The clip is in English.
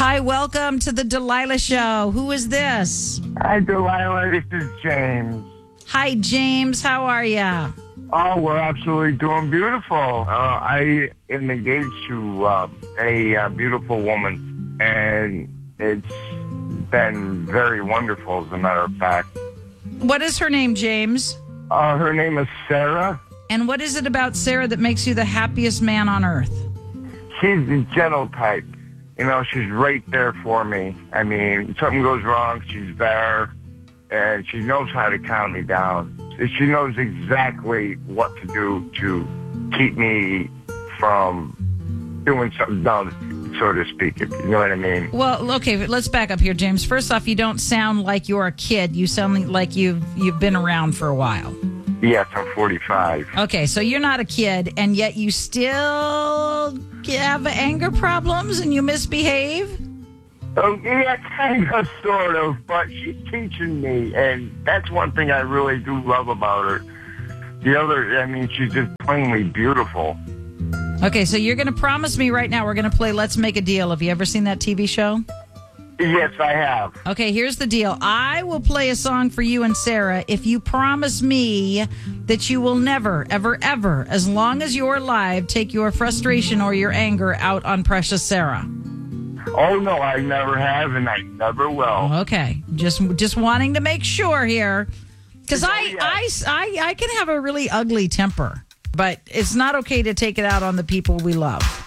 Hi, welcome to the Delilah Show. Who is this? Hi, Delilah. This is James. Hi, James. How are ya? Oh, we're absolutely doing beautiful. I am engaged to a beautiful woman, and it's been very wonderful, as a matter of fact. What is her name, James? Her name is Sarah. And what is it about Sarah that makes you the happiest man on earth? She's the gentle type. You know, she's right there for me. I mean, if something goes wrong, she's there, and she knows how to calm me down. She knows exactly what to do to keep me from doing something dumb, so to speak, if you know what I mean. Well, okay, let's back up here, James. First off, you don't sound like you're a kid. You sound like you've been around for a while. Yes, I'm 45. Okay, so you're not a kid, and yet you still have anger problems and you misbehave? Oh, yeah, kind of, sort of, but she's teaching me, and that's one thing I really do love about her. The other, I mean, she's just plainly beautiful. Okay, so you're going to promise me right now we're going to play Let's Make a Deal. Have you ever seen that TV show? Yes, I have. Okay, here's the deal. I will play a song for you and Sarah if you promise me that you will never, ever, ever, as long as you're alive, take your frustration or your anger out on precious Sarah. Oh, no, I never have, and I never will. Okay, just wanting to make sure here. Because Oh, I can have a really ugly temper, but it's not okay to take it out on the people we love.